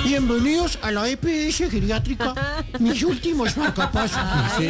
Bienvenidos a la EPS geriátrica, mis últimos marcapasos.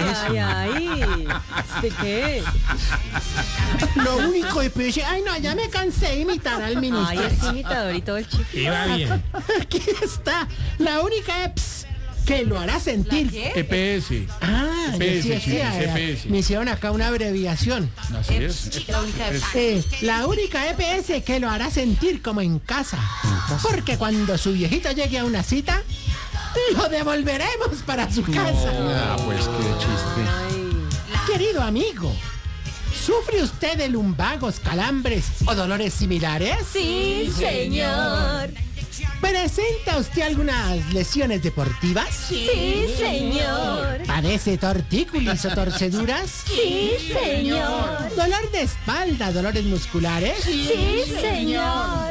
¿De qué? Lo único EPS... Ay, no, ya me cansé de imitar al ministro. Ay, es imitador y todo el chip. Iba bien. Aquí está, la única EPS que lo hará sentir. EPS. Ah, EPS, sí, sí, es EPS. me hicieron acá una abreviación. Así es. La única EPS que lo hará sentir como en casa. Porque cuando su viejito llegue a una cita, lo devolveremos para su casa. Ah, pues qué chiste. Querido amigo, ¿sufre usted de lumbagos, calambres o dolores similares? Sí, señor. ¿Presenta usted algunas lesiones deportivas? Sí, señor. ¿Padece tortícolis o torceduras? Sí, señor. ¿Dolor de espalda, dolores musculares? Sí, señor.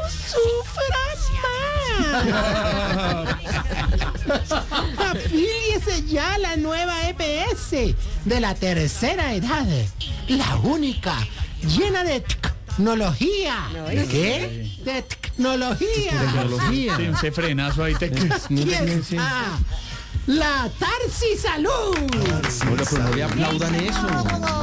¡No sufra más! Afíliese ya a la nueva EPS de la tercera edad. La única, llena de tecnología. ¿De qué? De tecnología. Tecnología. Sí, ese frenazo ahí te... Aquí está la Tarsi Salud. Oiga, pero no le aplaudan eso.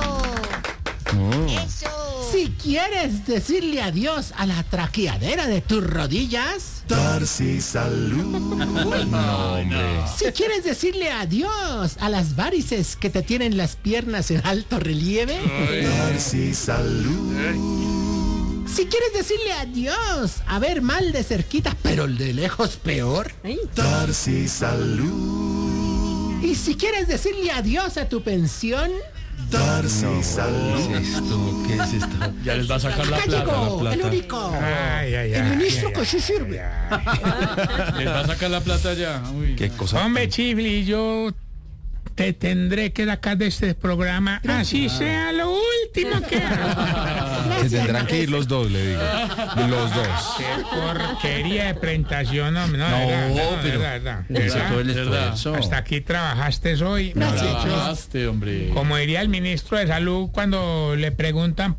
Si quieres decirle adiós a la traqueadera de tus rodillas, Tarsi Salud. No, hombre. si quieres decirle adiós a las varices que te tienen las piernas en alto relieve, Tarsi Salud. si quieres decirle adiós a ver mal de cerquita, pero de lejos peor, Tarsi Salud. y si quieres decirle adiós a tu pensión, Tarsi Salud. ¿Qué es esto? ¿Qué es esto? Ya les va a sacar la acá plata. llegó el único, el ministro que sí sirve. Les va a sacar la plata ya. Uy. ¿Qué cosa? Hombre, Chifli, yo te tendré que sacar de este programa, así sea lo último que haga. Se tendrán que ir los dos, le digo. Los dos. Qué porquería de presentación, hombre. No, pero verdad. hizo todo el esfuerzo. Hasta aquí trabajaste hoy. Gracias. Trabajaste, hombre. Como diría el ministro de Salud cuando le preguntan